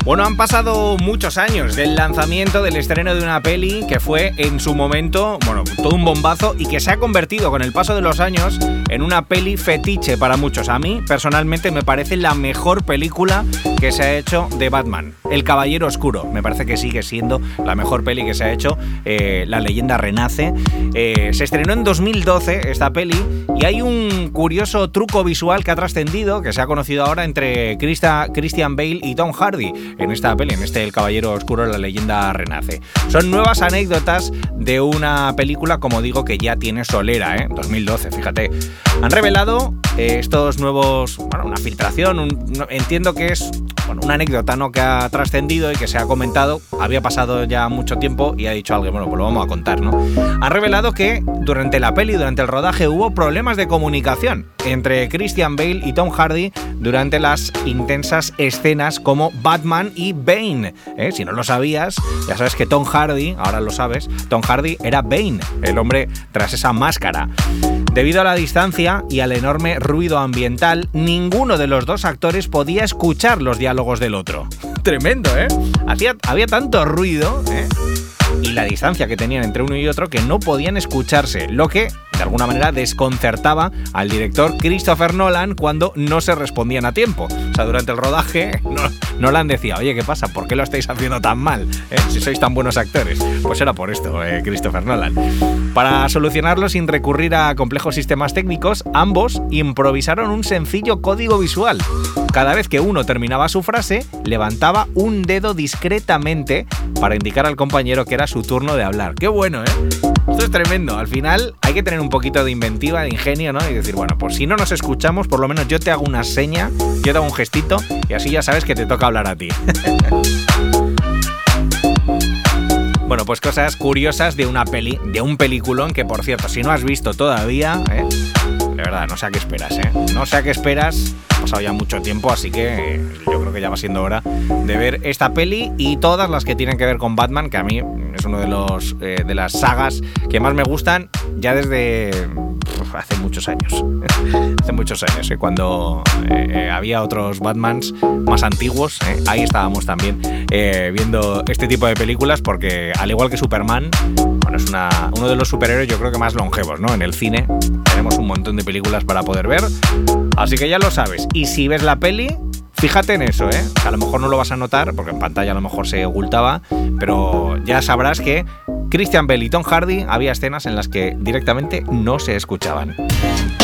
Bueno, han pasado muchos años del lanzamiento, del estreno de una peli que fue en su momento, bueno, todo un bombazo y que se ha convertido con el paso de los años en una peli fetiche para muchos. A mí, personalmente, me parece la mejor película que se ha hecho de Batman. El Caballero Oscuro. Me parece que sigue siendo la mejor peli que se ha hecho. La leyenda renace. Se estrenó en 2012 esta peli y hay un curioso truco visual que ha trascendido, que se ha conocido ahora entre Christian Bale y Tom Hardy en esta peli, en El Caballero Oscuro, la leyenda renace. Son nuevas anécdotas de una película, como digo, que ya tiene solera, 2012, fíjate. Han revelado estos nuevos, bueno, una filtración, entiendo que es una anécdota, ¿no?, que ha trascendido y que se ha comentado. Había pasado ya mucho tiempo y ha dicho alguien, bueno, pues lo vamos a contar, ¿no? Han revelado que durante la peli, durante el rodaje, hubo problemas de comunicación entre Christian Bale y Tom Hardy durante las intensas escenas como Batman y Bane. Si no lo sabías, ya sabes que Tom Hardy, ahora lo sabes, Tom Hardy era Bane, el hombre tras esa máscara. Debido a la distancia y al enorme ruido ambiental, ninguno de los dos actores podía escuchar los diálogos del otro. Tremendo, ¿eh? Había tanto ruido, y la distancia que tenían entre uno y otro que no podían escucharse, lo que de alguna manera desconcertaba al director Christopher Nolan cuando no se respondían a tiempo. O sea, durante el rodaje Nolan decía, oye, ¿qué pasa? ¿Por qué lo estáis haciendo tan mal? Si sois tan buenos actores. Pues era por esto, Christopher Nolan. Para solucionarlo sin recurrir a complejos sistemas técnicos, ambos improvisaron un sencillo código visual. Cada vez que uno terminaba su frase, levantaba un dedo discretamente para indicar al compañero que era su turno de hablar. ¡Qué bueno, eh! Esto es tremendo. Al final hay que tener un poquito de inventiva, de ingenio, ¿no? Y decir, bueno, pues si no nos escuchamos, por lo menos yo te hago una seña, yo te hago un gestito y así ya sabes que te toca hablar a ti. Bueno, pues cosas curiosas de una peli, de un peliculón que, por cierto, si no has visto todavía, de verdad, no sé a qué esperas, no sé a qué esperas. Ha pasado ya mucho tiempo, así que yo creo que ya va siendo hora de ver esta peli y todas las que tienen que ver con Batman, que a mí es uno de las sagas que más me gustan ya desde hace muchos años. Hace muchos años, cuando había otros Batmans más antiguos, ahí estábamos también viendo este tipo de películas, porque al igual que Superman, bueno, es uno de los superhéroes yo creo que más longevos, ¿no? En el cine tenemos un montón de películas para poder ver, así que ya lo sabes. Y si ves la peli, fíjate en eso, que a lo mejor no lo vas a notar, porque en pantalla a lo mejor se ocultaba, pero ya sabrás que Christian Bale y Tom Hardy había escenas en las que directamente no se escuchaban.